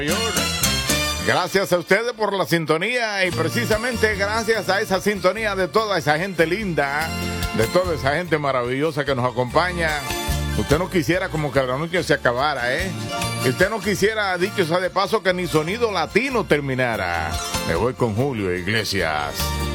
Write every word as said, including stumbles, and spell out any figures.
Gracias a ustedes por la sintonía y precisamente gracias a esa sintonía de toda esa gente linda, de toda esa gente maravillosa que nos acompaña. Usted no quisiera como que la noche se acabara, ¿eh? Usted no quisiera, dicho sea de paso, que ni sonido latino terminara. Me voy con Julio Iglesias.